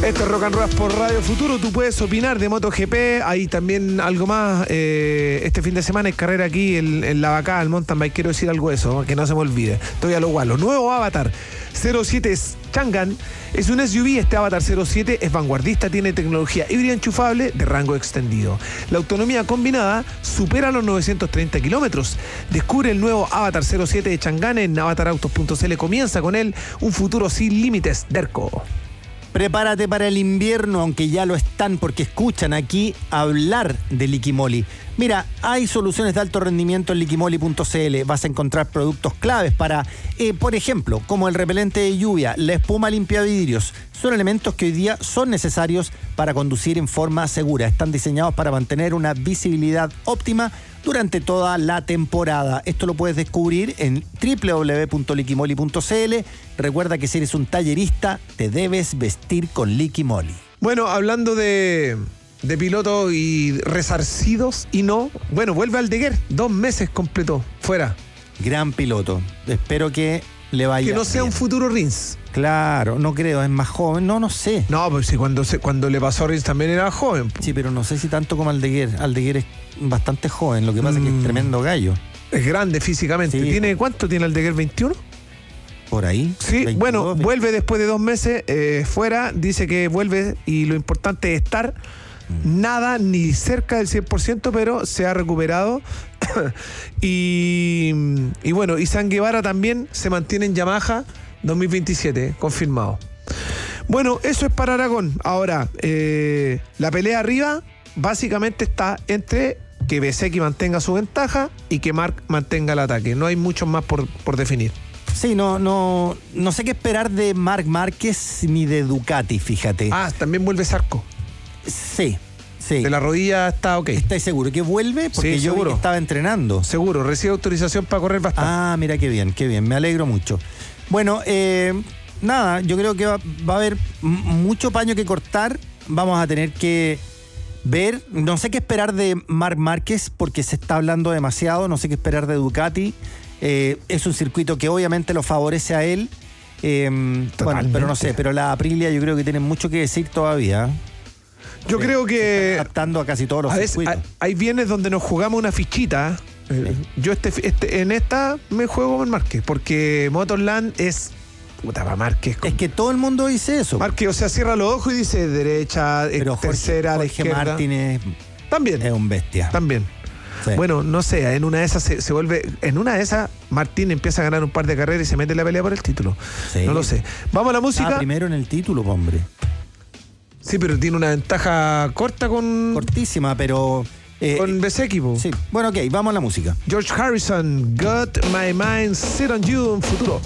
Esto es Rock and Roll por Radio Futuro. Tú puedes opinar de MotoGP. Hay también algo más. Este fin de semana hay carrera aquí en La Vacada, el mountain bike. Quiero decir algo de eso, que no se me olvide. Estoy a lo gualo. Nuevo Avatar 07 Chang'an. Es un SUV. Este Avatar 07 es vanguardista, tiene tecnología híbrida enchufable de rango extendido. La autonomía combinada supera los 930 kilómetros. Descubre el nuevo Avatar 07 de Chang'an en avatarautos.cl. Comienza con él un futuro sin límites. Derco. Prepárate para el invierno, aunque ya lo están, porque escuchan aquí hablar de Liquimoli. Mira, hay soluciones de alto rendimiento en liquimoli.cl. Vas a encontrar productos claves para, por ejemplo, como el repelente de lluvia, la espuma limpiavidrios. Son elementos que hoy día son necesarios para conducir en forma segura. Están diseñados para mantener una visibilidad óptima durante toda la temporada. Esto lo puedes descubrir en www.liquimoli.cl. Recuerda que si eres un tallerista, te debes vestir con Liquimoli. Bueno, hablando de pilotos y resarcidos y no. Bueno, vuelve Aldeguer. 2 meses completó. Fuera. Gran piloto. Espero que le vaya Que no sea bien. un futuro Rins. Claro, no creo, es más joven. No sé. No, pues sí, cuando le pasó a Rins también era joven. Sí, pero no sé si tanto como Aldeguer. Aldeguer es bastante joven, lo que pasa es que es tremendo gallo. Es grande físicamente. Sí. ¿Cuánto tiene Aldeguer? ¿21? Por ahí. Sí, 22, bueno, 20. vuelve después de 2 meses fuera, dice que vuelve y lo importante es estar nada ni cerca del 100%, pero se ha recuperado. y bueno, y San Guevara también se mantiene en Yamaha 2027, confirmado. Bueno, eso es para Aragón. Ahora, la pelea arriba básicamente está entre que Bezzecchi mantenga su ventaja y que Marc mantenga el ataque. No hay mucho más por definir. Sí, no sé qué esperar de Marc Márquez ni de Ducati, fíjate. Ah, también vuelve Zarco. Sí. De la rodilla está ok. ¿Estás seguro que vuelve? Porque Sí, yo vi seguro. que estaba entrenando. Seguro, recibe autorización para correr bastante. Ah, mira qué bien, me alegro mucho. Bueno, nada, yo creo que va a haber mucho paño que cortar. Vamos a tener que ver, no sé qué esperar de Marc Márquez porque se está hablando demasiado, no sé qué esperar de Ducati. Es un circuito que obviamente lo favorece a él. Bueno, pero no sé, pero la Aprilia yo creo que tiene mucho que decir todavía. Yo creo que se está adaptando a casi todos los circuitos. hay viernes donde nos jugamos una fichita. Yo en esta me juego con Márquez, porque Motorland es puta para Márquez. Es que todo el mundo dice eso. Márquez, o sea, cierra los ojos y dice derecha, pero tercera, a la Jorge izquierda. Martín es un bestia. También. Sí. Bueno, no sé, en una de esas se vuelve. En una de esas, Martín empieza a ganar un par de carreras y se mete en la pelea por el título. Sí. No lo sé. Vamos a la música. Estaba primero en el título, hombre. Sí, pero tiene una ventaja corta con Cortísima, pero. Con Bezzecchi. Sí. Bueno, ok, vamos a la música. George Harrison, Got My Mind Set on You en futuro.